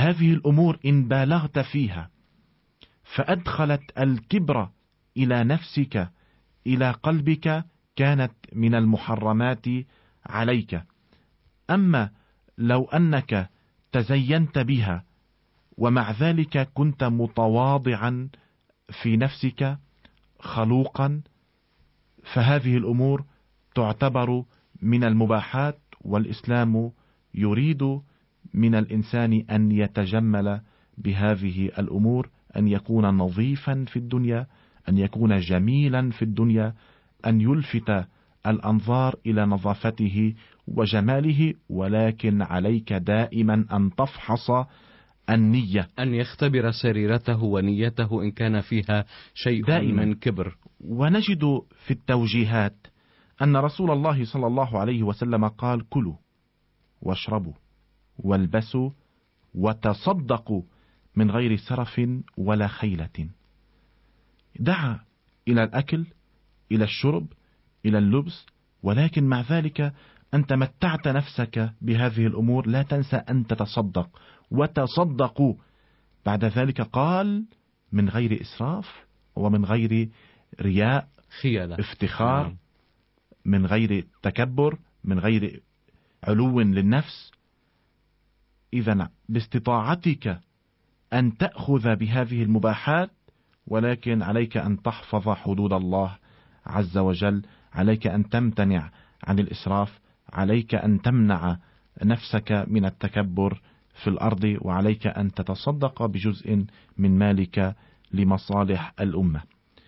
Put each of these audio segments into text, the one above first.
هذه الأمور إن بالغت فيها فأدخلت الكبر إلى نفسك إلى قلبك كانت من المحرمات عليك. أما لو أنك تزينت بها ومع ذلك كنت متواضعا في نفسك خلوقا، فهذه الأمور تعتبر من المباحات، والإسلام يريد من الإنسان أن يتجمل بهذه الأمور، أن يكون نظيفا في الدنيا، أن يكون جميلا في الدنيا، أن يلفت الأنظار إلى نظافته وجماله، ولكن عليك دائما أن تفحص النية، أن يختبر سريرته ونيته إن كان فيها شيء دائما من كبر. ونجد في التوجيهات أن رسول الله صلى الله عليه وسلم قال: كلوا واشربوا والبسوا وتصدقوا من غير سرف ولا خيلة. دعا إلى الأكل، إلى الشرب، إلى اللبس، ولكن مع ذلك أنت متعت نفسك بهذه الأمور، لا تنسى أن تتصدق، وتصدقوا. بعد ذلك قال: من غير إسراف ومن غير رياء، خيانة، افتخار، من غير تكبر، من غير علو للنفس. إذن باستطاعتك أن تأخذ بهذه المباحات، ولكن عليك أن تحفظ حدود الله عز وجل، عليك أن تمتنع عن الإسراف، عليك أن تمنع نفسك من التكبر في الأرض، وعليك أن تتصدق بجزء من مالك لمصالح الأمة.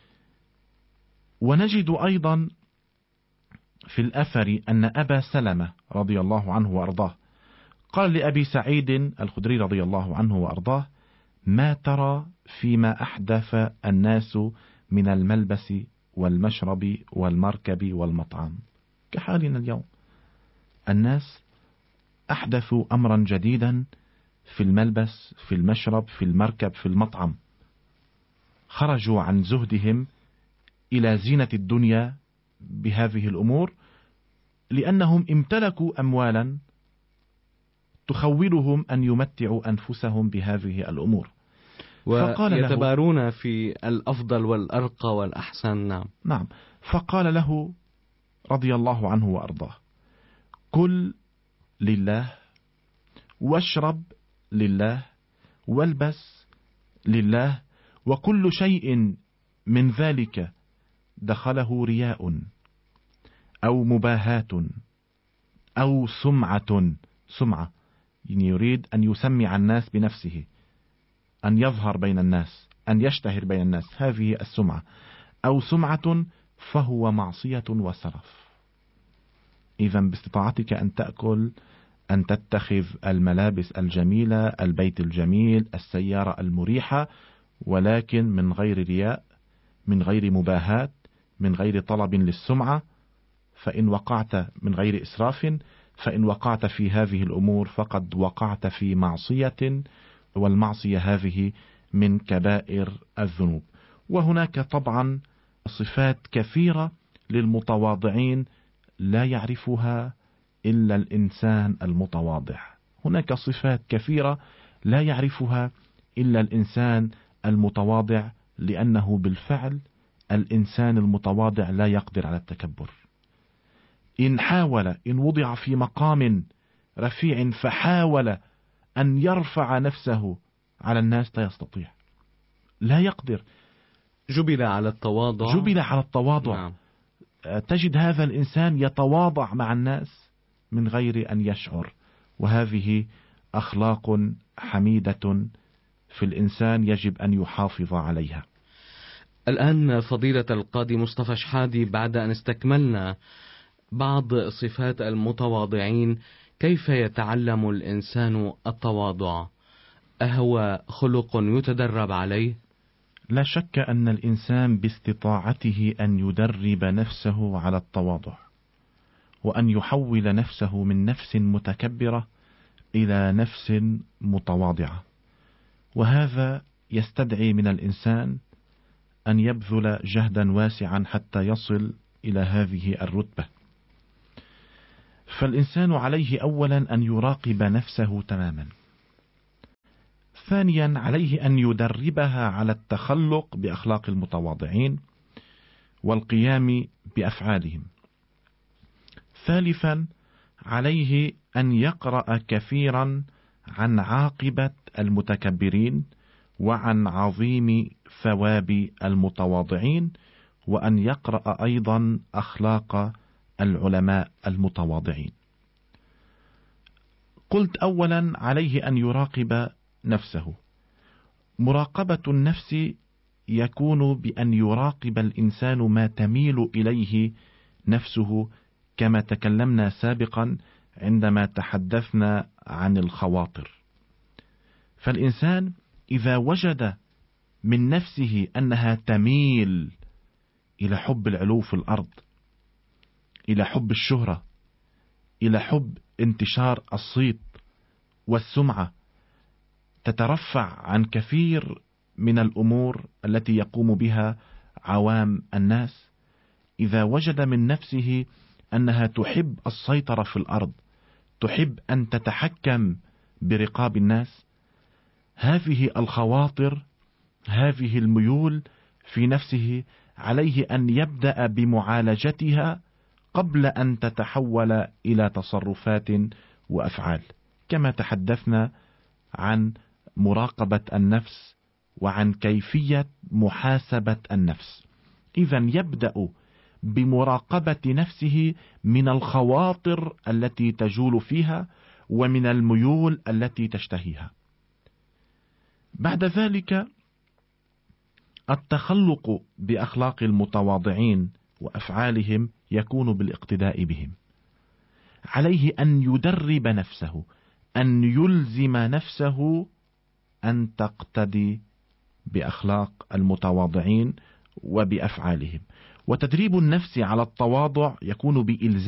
ونجد أيضا في الأثر أن أبا سلمة رضي الله عنه وأرضاه قال لأبي سعيد الخدري رضي الله عنه وأرضاه: ما ترى فيما أحدث الناس من الملبس والمشرب والمركب والمطعم؟ كحالنا اليوم، الناس أحدثوا أمرا جديدا في الملبس، في المشرب، في المركب، في المطعم. خرجوا عن زهدهم إلى زينة الدنيا بهذه الأمور، لأنهم امتلكوا أموالا تخولهم أن يمتعوا أنفسهم بهذه الأمور، ويتبارون في الأفضل والأرقى والأحسن. نعم. فقال له رضي الله عنه وأرضاه: كل لله، واشرب لله، والبس لله، وكل شيء من ذلك دخله رياء أو مباهاة أو سمعة، يعني يريد أن يسمع الناس بنفسه، أن يظهر بين الناس، أن يشتهر بين الناس، هذه السمعة، أو سمعة، فهو معصية وسرف. إذا باستطاعتك أن تأكل، أن تتخذ الملابس الجميلة، البيت الجميل، السيارة المريحة، ولكن من غير رياء، من غير مباهات، من غير طلب للسمعة. فإن وقعت من غير إسراف، فإن وقعت في هذه الأمور فقد وقعت في معصية، والمعصية هذه من كبائر الذنوب. وهناك طبعا صفات كثيرة للمتواضعين لا يعرفها إلا الإنسان المتواضع. هناك صفات كثيرة لا يعرفها إلا الإنسان المتواضع، لأنه بالفعل الإنسان المتواضع لا يقدر على التكبر. إن حاول، إن وضع في مقام رفيع فحاول أن يرفع نفسه على الناس لا يستطيع، لا يقدر. جبل على التواضع. نعم. تجد هذا الإنسان يتواضع مع الناس من غير أن يشعر، وهذه أخلاق حميدة في الإنسان يجب أن يحافظ عليها. الآن فضيلة القاضي مصطفى شحادي، بعد أن استكملنا بعض صفات المتواضعين، كيف يتعلم الإنسان التواضع؟ أهو خلق يتدرب عليه؟ لا شك أن الإنسان باستطاعته أن يدرب نفسه على التواضع، وأن يحول نفسه من نفس متكبرة إلى نفس متواضعة، وهذا يستدعي من الإنسان أن يبذل جهدا واسعا حتى يصل إلى هذه الرتبة. فالإنسان عليه أولا أن يراقب نفسه تماما، ثانيا عليه أن يدربها على التخلق بأخلاق المتواضعين والقيام بأفعالهم. ثالثا عليه أن يقرأ كثيرا عن عاقبة المتكبرين وعن عظيم ثواب المتواضعين، وأن يقرأ أيضا أخلاق العلماء المتواضعين. قلت أولا عليه أن يراقب نفسه. مراقبة النفس يكون بأن يراقب الإنسان ما تميل إليه نفسه، كما تكلمنا سابقا عندما تحدثنا عن الخواطر. فالإنسان إذا وجد من نفسه أنها تميل إلى حب العلو في الأرض، إلى حب الشهرة، إلى حب انتشار الصيت والسمعة، تترفع عن كثير من الأمور التي يقوم بها عوام الناس، إذا وجد من نفسه أنها تحب السيطرة في الأرض، تحب أن تتحكم برقاب الناس، هذه الخواطر، هذه الميول في نفسه عليه أن يبدأ بمعالجتها قبل أن تتحول إلى تصرفات وأفعال، كما تحدثنا عن مراقبة النفس وعن كيفية محاسبة النفس. إذن يبدأ بمراقبة نفسه من الخواطر التي تجول فيها ومن الميول التي تشتهيها. بعد ذلك التخلق بأخلاق المتواضعين وأفعالهم يكون بالاقتداء بهم. عليه أن يدرب نفسه، أن يلزم نفسه أن تقتدي بأخلاق المتواضعين وبأفعالهم. وتدريب النفس على التواضع يكون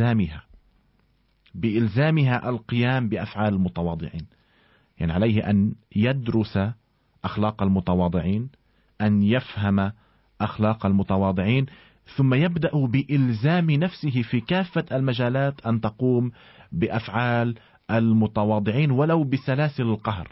بإلزامها القيام بأفعال المتواضعين. يعني عليه أن يدرس أخلاق المتواضعين، أن يفهم أخلاق المتواضعين، ثم يبدأ بإلزام نفسه في كافة المجالات أن تقوم بأفعال المتواضعين ولو بسلاسل القهر.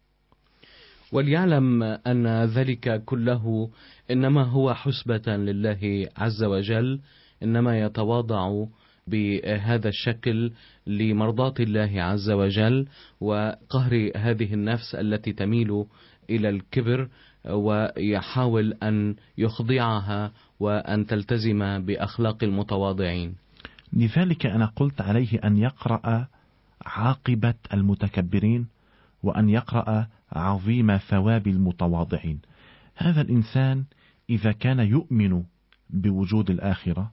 وليعلم أن ذلك كله إنما هو حسبة لله عز وجل، إنما يتواضع بهذا الشكل لمرضاة الله عز وجل وقهر هذه النفس التي تميل إلى الكبر، ويحاول أن يخضعها وأن تلتزم بأخلاق المتواضعين. لذلك أنا قلت عليه أن يقرأ عاقبة المتكبرين وأن يقرأ عظيم ثواب المتواضعين. هذا الإنسان إذا كان يؤمن بوجود الآخرة،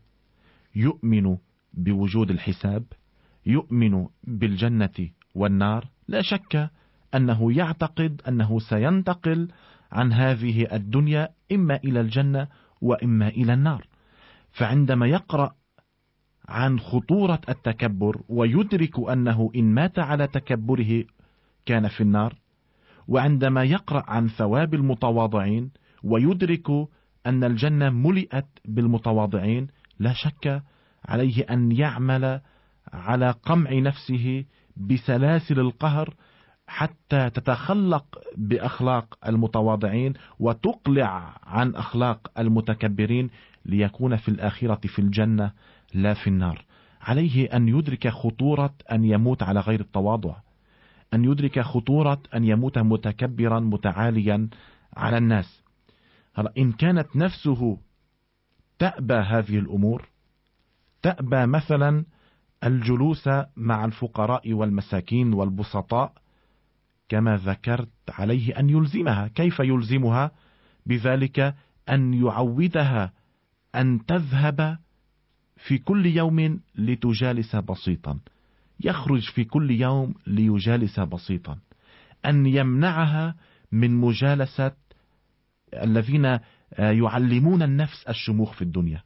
يؤمن بوجود الحساب، يؤمن بالجنة والنار، لا شك أنه يعتقد أنه سينتقل عن هذه الدنيا إما إلى الجنة وإما إلى النار. فعندما يقرأ عن خطورة التكبر ويدرك أنه إن مات على تكبره كان في النار، وعندما يقرأ عن ثواب المتواضعين ويدرك أن الجنة ملئت بالمتواضعين، لا شك عليه أن يعمل على قمع نفسه بسلاسل القهر حتى تتخلق بأخلاق المتواضعين وتقلع عن أخلاق المتكبرين، ليكون في الآخرة في الجنة لا في النار. عليه أن يدرك خطورة أن يموت على غير التواضع، أن يدرك خطورة أن يموت متكبرا متعاليا على الناس. إن كانت نفسه تأبى هذه الأمور، تأبى مثلا الجلوس مع الفقراء والمساكين والبسطاء كما ذكرت، عليه أن يلزمها. كيف يلزمها؟ بذلك أن يعودها أن تذهب في كل يوم لتجالس بسيطا، يخرج في كل يوم ليجالس بسيطا، أن يمنعها من مجالسة الذين يعلمون النفس الشموخ في الدنيا.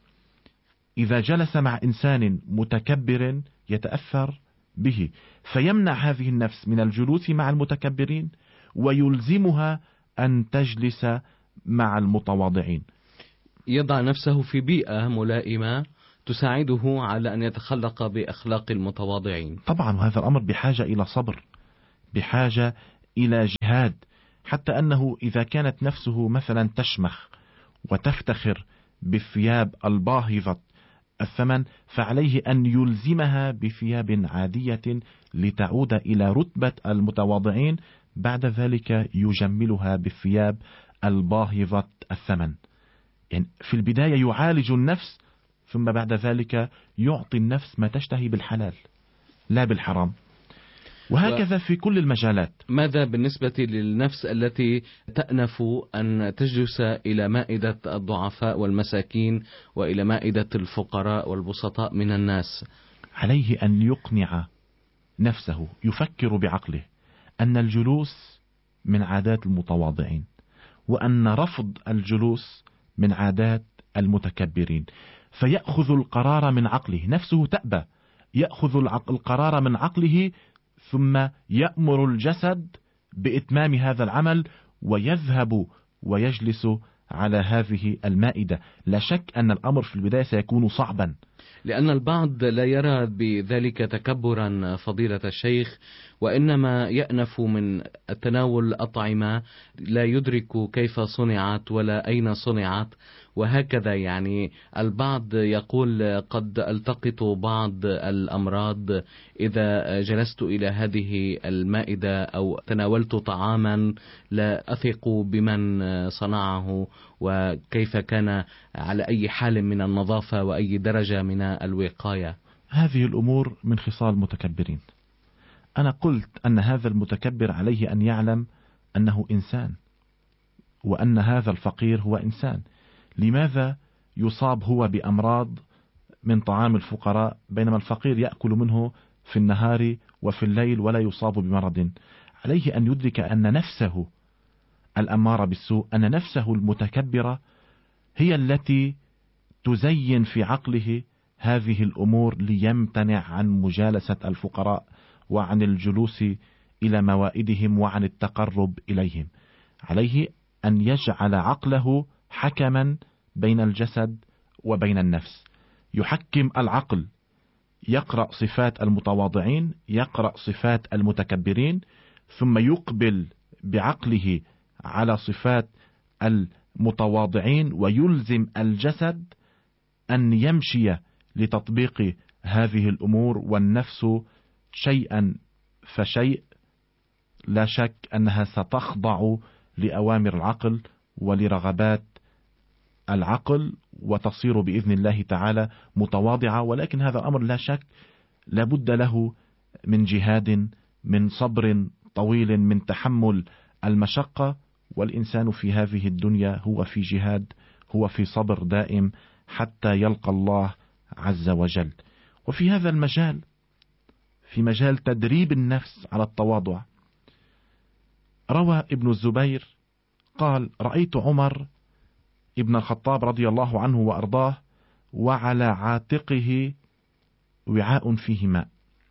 إذا جلس مع إنسان متكبر يتأثر به، فيمنع هذه النفس من الجلوس مع المتكبرين ويلزمها أن تجلس مع المتواضعين. يضع نفسه في بيئة ملائمة تساعده على أن يتخلق بأخلاق المتواضعين. طبعا هذا الأمر بحاجة إلى صبر، بحاجة إلى جهاد، حتى أنه إذا كانت نفسه مثلا تشمخ وتفتخر بالثياب الباهظة الثمن، فعليه أن يلزمها بثياب عادية لتعود إلى رتبة المتواضعين، بعد ذلك يجملها بالثياب الباهظة الثمن. يعني في البداية يعالج النفس، ثم بعد ذلك يعطي النفس ما تشتهي بالحلال لا بالحرام، وهكذا في كل المجالات. ماذا بالنسبة للنفس التي تأنف أن تجلس إلى مائدة الضعفاء والمساكين وإلى مائدة الفقراء والبسطاء من الناس؟ عليه أن يقنع نفسه، يفكر بعقله أن الجلوس من عادات المتواضعين، وأن رفض الجلوس من عادات المتكبرين، فيأخذ القرار من عقله. نفسه تأبى، يأخذ القرار من عقله، ثم يأمر الجسد بإتمام هذا العمل، ويذهب ويجلس على هذه المائدة. لا شك أن الأمر في البداية سيكون صعبا، لأن البعض لا يرى بذلك تكبرا فضيلة الشيخ، وإنما يأنف من تناول أطعمة لا يدرك كيف صنعت ولا أين صنعت، وهكذا. يعني البعض يقول قد ألتقط بعض الأمراض إذا جلست إلى هذه المائدة أو تناولت طعاما لا أثق بمن صنعه وكيف كان على أي حال من النظافة وأي درجة من الوقاية. هذه الأمور من خصال المتكبرين. أنا قلت أن هذا المتكبر عليه أن يعلم أنه إنسان، وأن هذا الفقير هو إنسان. لماذا يصاب هو بأمراض من طعام الفقراء بينما الفقير يأكل منه في النهار وفي الليل ولا يصاب بمرض؟ عليه أن يدرك أن نفسه الأمارة بالسوء، أن نفسه المتكبرة هي التي تزين في عقله هذه الأمور ليمتنع عن مجالسة الفقراء وعن الجلوس إلى موائدهم وعن التقرب إليهم. عليه أن يجعل عقله حكما بين الجسد وبين النفس، يحكم العقل، يقرأ صفات المتواضعين، يقرأ صفات المتكبرين، ثم يقبل بعقله على صفات المتواضعين، ويلزم الجسد أن يمشي لتطبيق هذه الأمور، والنفس شيئا فشيء لا شك أنها ستخضع لأوامر العقل ولرغبات العقل، وتصير بإذن الله تعالى متواضعة. ولكن هذا الأمر لا شك لابد له من جهاد، من صبر طويل، من تحمل المشقة، والإنسان في هذه الدنيا هو في جهاد، هو في صبر دائم حتى يلقى الله عز وجل. وفي هذا المجال، في مجال تدريب النفس على التواضع، روى ابن الزبير قال: رأيت عمر ابن الخطاب رضي الله عنه وأرضاه وعلى عاتقه وعاء فيه ماء،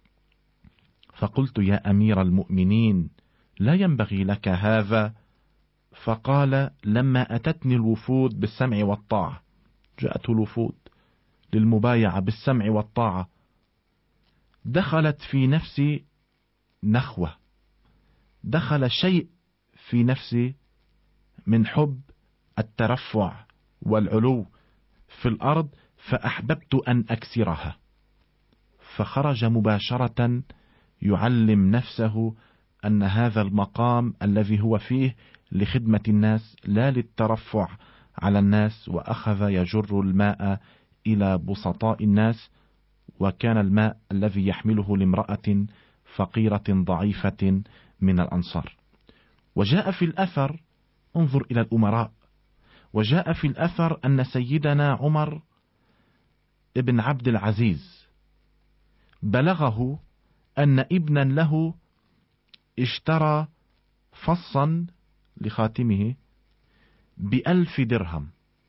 فقلت: يا أمير المؤمنين، لا ينبغي لك هذا. فقال: لما أتتني الوفود بالسمع والطاعة، جاءت الوفود للمبايعة بالسمع والطاعة، دخلت في نفسي نخوة، دخل شيء في نفسي من حب الترفع والعلو في الأرض، فأحببت أن أكسرها. فخرج مباشرة يعلم نفسه أن هذا المقام الذي هو فيه لخدمة الناس لا للترفع على الناس، وأخذ يجر الماء إلى بسطاء الناس، وكان الماء الذي يحمله لامرأة فقيرة ضعيفة من الأنصار. وجاء في الأثر، انظر إلى الأمراء، وجاء في الأثر أن سيدنا عمر ابن عبد العزيز بلغه أن ابنا له اشترى فصا لخاتمه ب1,000 درهم،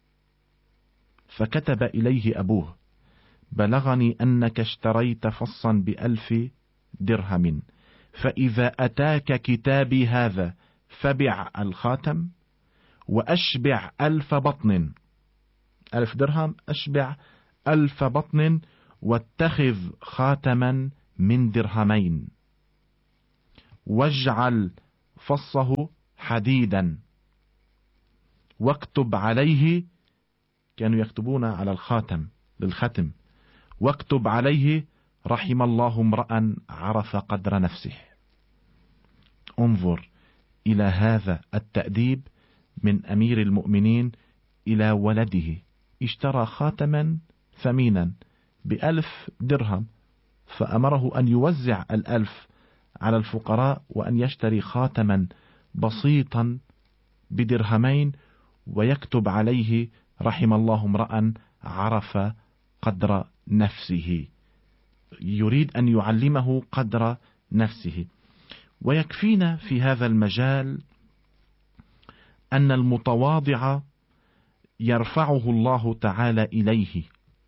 فكتب إليه أبوه: بلغني أنك اشتريت فصا ب1,000 درهم، فإذا أتاك كتابي هذا فبع الخاتم وأشبع 1000 بطن، 1000 درهم أشبع 1000 بطن، واتخذ خاتما من درهمين، واجعل فصه حديدا واكتب عليه، كانوا يكتبون على الخاتم للختم، واكتب عليه رحم الله امرأ عرف قدر نفسه. انظر إلى هذا التأديب من أمير المؤمنين إلى ولده، اشترى خاتما ثمينا ب1,000 درهم، فأمره أن يوزع 1,000 على الفقراء وأن يشتري خاتما بسيطا ب2 ويكتب عليه رحم الله امرأ عرف قدر نفسه. يريد أن يعلمه قدر نفسه. ويكفينا في هذا المجال أن المتواضع يرفعه الله تعالى إليه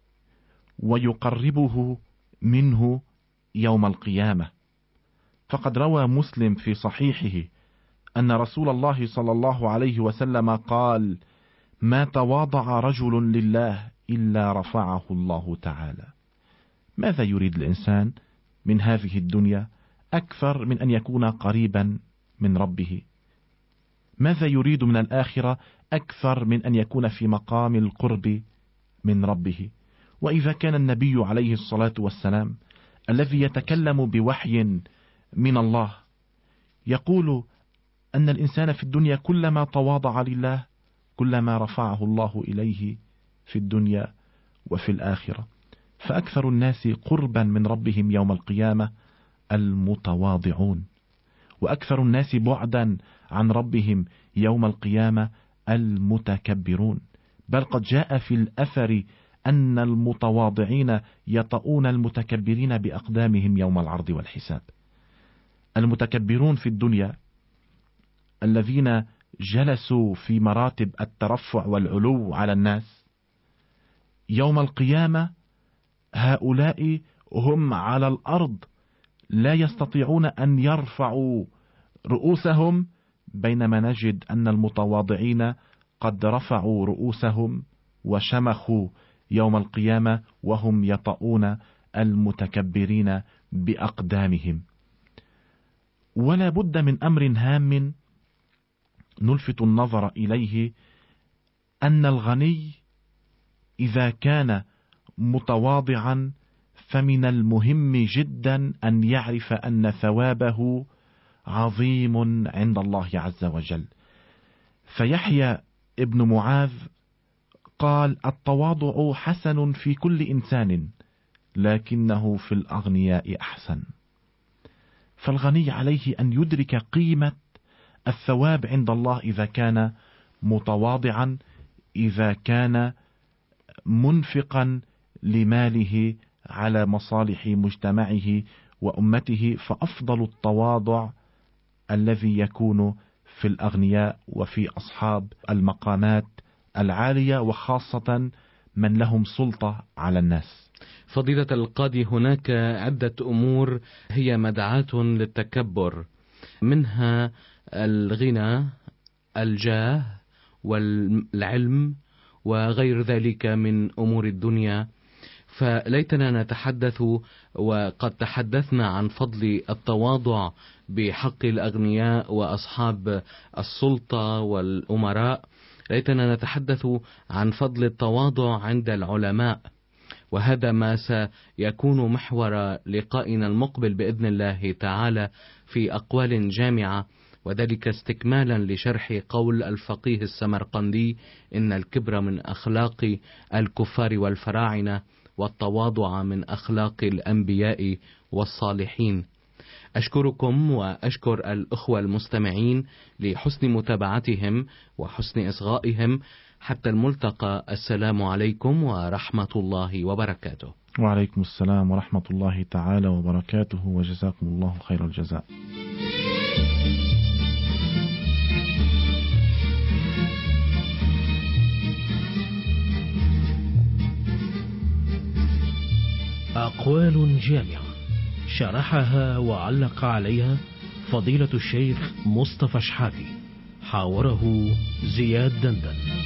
ويقربه منه يوم القيامة. فقد روى مسلم في صحيحه أن رسول الله صلى الله عليه وسلم قال: ما تواضع رجل لله إلا رفعه الله تعالى. ماذا يريد الإنسان من هذه الدنيا أكثر من أن يكون قريبا من ربه؟ ماذا يريد من الآخرة أكثر من أن يكون في مقام القرب من ربه؟ وإذا كان النبي عليه الصلاة والسلام الذي يتكلم بوحي من الله يقول أن الإنسان في الدنيا كلما تواضع لله كلما رفعه الله إليه في الدنيا وفي الآخرة، فأكثر الناس قربا من ربهم يوم القيامة المتواضعون، وأكثر الناس بعدا عن ربهم يوم القيامة المتكبرون. بل قد جاء في الأثر أن المتواضعين يطؤون المتكبرين بأقدامهم يوم العرض والحساب. المتكبرون في الدنيا الذين جلسوا في مراتب الترفع والعلو على الناس، يوم القيامة هؤلاء هم على الأرض لا يستطيعون أن يرفعوا رؤوسهم، بينما نجد أن المتواضعين قد رفعوا رؤوسهم وشمخوا يوم القيامة وهم يطؤون المتكبرين بأقدامهم. ولا بد من أمر هام نلفت النظر إليه، أن الغني إذا كان متواضعا فمن المهم جدا أن يعرف أن ثوابه عظيم عند الله عز وجل. فيحيى ابن معاذ قال: التواضع حسن في كل إنسان لكنه في الأغنياء أحسن. فالغني عليه أن يدرك قيمة الثواب عند الله إذا كان متواضعا، إذا كان منفقا لماله على مصالح مجتمعه وأمته. فأفضل التواضع الذي يكون في الأغنياء وفي أصحاب المقامات العالية، وخاصة من لهم سلطة على الناس. فضيلة القاضي، هناك عدة أمور هي مدعاة للتكبر، منها الغنى، الجاه، والعلم، وغير ذلك من أمور الدنيا. فليتنا نتحدث، وقد تحدثنا عن فضل التواضع بحق الأغنياء وأصحاب السلطة والأمراء، ليتنا نتحدث عن فضل التواضع عند العلماء، وهذا ما سيكون محور لقائنا المقبل بإذن الله تعالى في أقوال جامعة، وذلك استكمالا لشرح قول الفقيه السمرقندي: إن الكبر من أخلاق الكفار والفراعنة، والتواضع من أخلاق الأنبياء والصالحين. أشكركم وأشكر الأخوة المستمعين لحسن متابعتهم وحسن إصغائهم. حتى الملتقى، السلام عليكم ورحمة الله وبركاته. وعليكم السلام ورحمة الله تعالى وبركاته، وجزاكم الله خير الجزاء. أقوال جامعة شرحها وعلق عليها فضيلة الشيخ مصطفى شحاتة، حاوره زياد دندن.